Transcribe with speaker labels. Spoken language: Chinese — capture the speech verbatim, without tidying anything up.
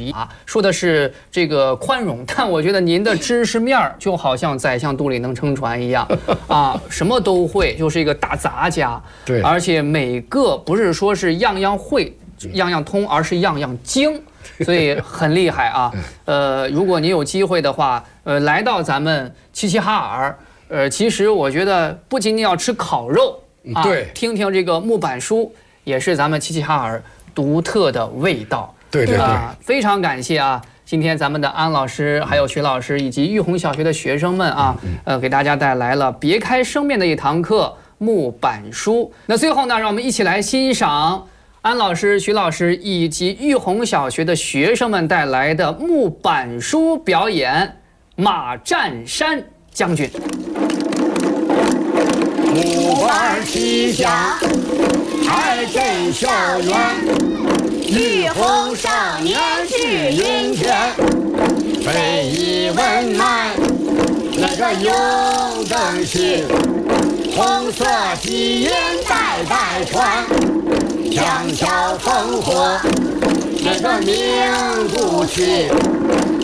Speaker 1: 题啊，说的是这个宽容，但我觉得您的知识面儿就好像宰相肚里能撑船一样啊，什么都会，就是一个大杂家。
Speaker 2: 对，
Speaker 1: 而且每个不是说是样样会、样样通，而是样样精。所以很厉害啊，呃，如果你有机会的话，呃，来到咱们齐齐哈尔，呃，其实我觉得不仅仅要吃烤肉啊，
Speaker 2: 对，
Speaker 1: 听听这个木板书，也是咱们齐齐哈尔独特的味道。
Speaker 2: 对对对，
Speaker 1: 啊，非常感谢啊！今天咱们的安老师、还有徐老师以及玉红小学的学生们啊，呃，给大家带来了别开生面的一堂课木板书。那最后呢，让我们一起来欣赏安老师、徐老师以及玉红小学的学生们带来的木板书表演《马占山将军》。
Speaker 3: 木板旗下，开镇校园，玉红少年志云天，非遗文脉，那个永登心，红色基因代代传。强桥烽火，那个名不虚，